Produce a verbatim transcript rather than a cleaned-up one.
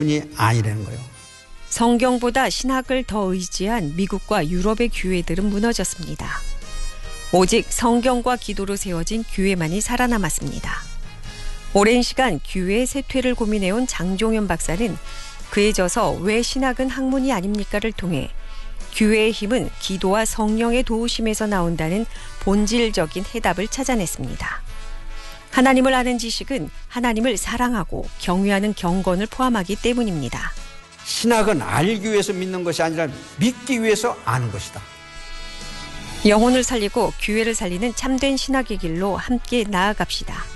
이 아니라는 거예요. 성경보다 신학을 더 의지한 미국과 유럽의 교회들은 무너졌습니다. 오직 성경과 기도로 세워진 교회만이 살아남았습니다. 오랜 시간 교회의 쇠퇴를 고민해온 장종현 박사는 그에 져서 왜 신학은 학문이 아닙니까를 통해 교회의 힘은 기도와 성령의 도우심에서 나온다는 본질적인 해답을 찾아냈습니다. 하나님을 아는 지식은 하나님을 사랑하고 경외하는 경건을 포함하기 때문입니다. 신학은 알기 위해서 믿는 것이 아니라 믿기 위해서 아는 것이다. 영혼을 살리고 교회를 살리는 참된 신학의 길로 함께 나아갑시다.